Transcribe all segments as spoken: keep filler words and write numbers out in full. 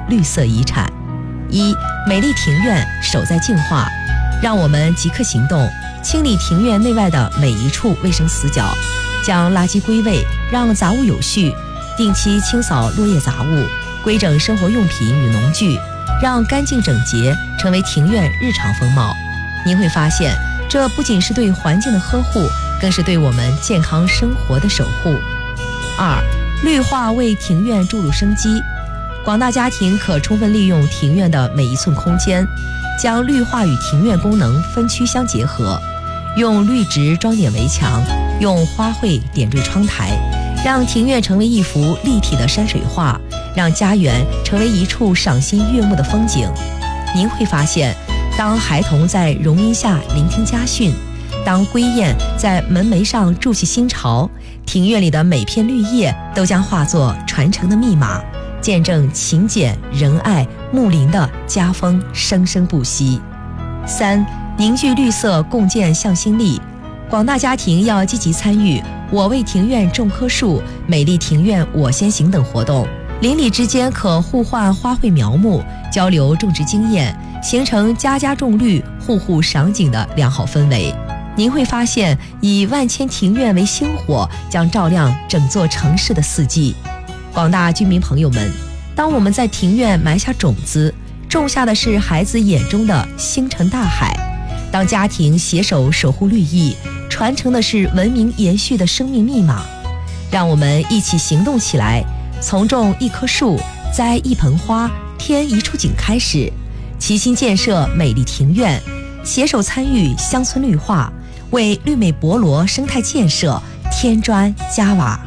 绿色遗产。一、美丽庭院守在净化，让我们即刻行动，清理庭院内外的每一处卫生死角，将垃圾归位，让杂物有序，定期清扫落叶杂物，规整生活用品与农具，让干净整洁成为庭院日常风貌。您会发现，这不仅是对环境的呵护，更是对我们健康生活的守护。二、绿化为庭院注入生机。广大家庭可充分利用庭院的每一寸空间，将绿化与庭院功能分区相结合，用绿植装点围墙，用花卉点缀窗台，让庭院成为一幅立体的山水画，让家园成为一处赏心悦目的风景。您会发现，当孩童在榕荫下聆听家训，当归雁在门楣上筑起新巢，庭院里的每片绿叶都将化作传承的密码，见证勤俭仁爱睦邻的家风生生不息。三、凝聚绿色，共建向心力。广大家庭要积极参与我为庭院种棵树、美丽庭院我先行等活动，邻里之间可互换花卉苗木，交流种植经验，形成家家种绿、户户赏景的良好氛围。您会发现，以万千庭院为星火，将照亮整座城市的四季。广大居民朋友们，当我们在庭院埋下种子，种下的是孩子眼中的星辰大海；当家庭携手守护绿意，传承的是文明延续的生命密码。让我们一起行动起来，从种一棵树、栽一盆花、添一处景开始，齐心建设美丽庭院，携手参与乡村绿化，为绿美博罗生态建设添砖加瓦。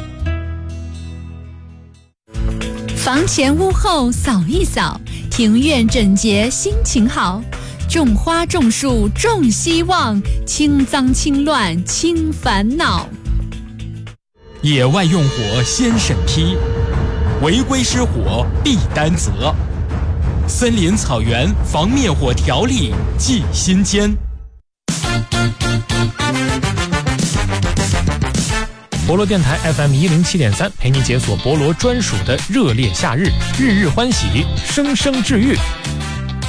房前屋后扫一扫，庭院整洁心情好。种花种树种希望，清脏清乱清烦恼。 野外用火先审批，违规失火必担责。森林草原防灭火条例记心间。博罗电台 F M 一零七点三，陪你解锁博罗专属的热烈夏日，日日欢喜，生生治愈。